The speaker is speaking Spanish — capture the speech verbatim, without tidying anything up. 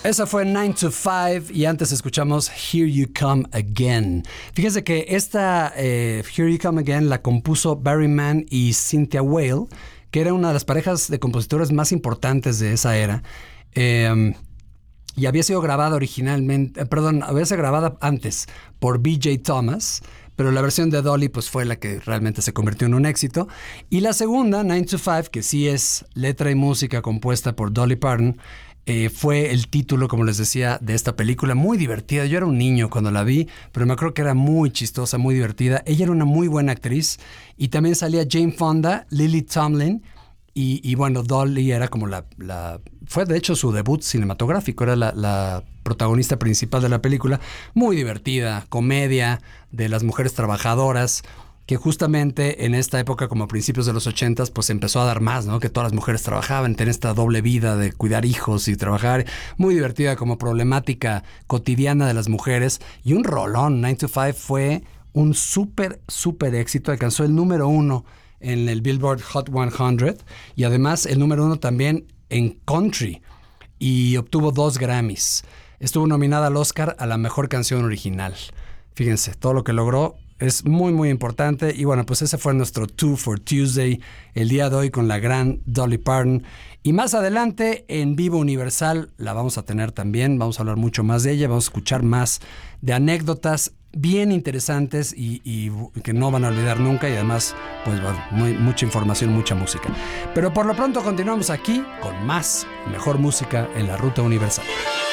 Esa fue nine to five y antes escuchamos Here You Come Again. Fíjense que esta eh, Here You Come Again la compuso Barry Mann y Cynthia Weil, que era una de las parejas de compositores más importantes de esa era. Eh, y había sido grabada originalmente, eh, perdón, había sido grabada antes por B J Thomas, pero la versión de Dolly pues fue la que realmente se convirtió en un éxito. Y la segunda, nine to five, que sí es letra y música compuesta por Dolly Parton, Eh, fue el título, como les decía, de esta película, muy divertida. Yo era un niño cuando la vi, pero me acuerdo que era muy chistosa, muy divertida. Ella era una muy buena actriz y también salía Jane Fonda, Lily Tomlin y, y bueno, Dolly era como la, la... Fue de hecho su debut cinematográfico, era la, la protagonista principal de la película. Muy divertida, comedia de las mujeres trabajadoras, que justamente en esta época, como a principios de los ochentas, pues empezó a dar más, ¿no? Que todas las mujeres trabajaban, tener esta doble vida de cuidar hijos y trabajar. Muy divertida como problemática cotidiana de las mujeres. Y un rolón, nine to five fue un súper, súper éxito. Alcanzó el número uno en el Billboard Hot cien y además el número uno también en country. Y obtuvo dos Grammys. Estuvo nominada al Oscar a la mejor canción original. Fíjense, todo lo que logró es muy, muy importante. Y bueno, pues ese fue nuestro Two for Tuesday el día de hoy con la gran Dolly Parton. Y más adelante en Vivo Universal la vamos a tener también. Vamos a hablar mucho más de ella. Vamos a escuchar más de anécdotas bien interesantes y, y que no van a olvidar nunca. Y además, pues bueno, muy, mucha información, mucha música. Pero por lo pronto continuamos aquí con más, mejor música en la Ruta Universal.